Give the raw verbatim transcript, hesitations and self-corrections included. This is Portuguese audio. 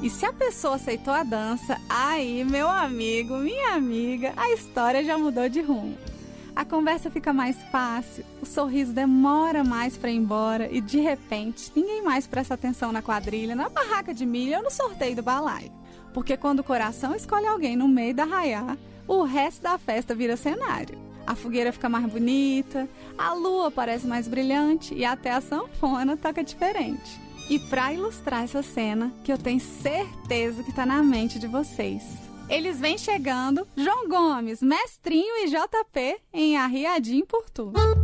E se a pessoa aceitou a dança, aí, meu amigo, minha amiga, a história já mudou de rumo. A conversa fica mais fácil, o sorriso demora mais para ir embora e, de repente, ninguém mais presta atenção na quadrilha, na barraca de milho ou no sorteio do balaio. Porque quando o coração escolhe alguém no meio da arraiá, o resto da festa vira cenário. A fogueira fica mais bonita, a lua parece mais brilhante e até a sanfona toca diferente. E para ilustrar essa cena, que eu tenho certeza que tá na mente de vocês, eles vêm chegando, João Gomes, Mestrinho e J P em Arriadim por Tudo.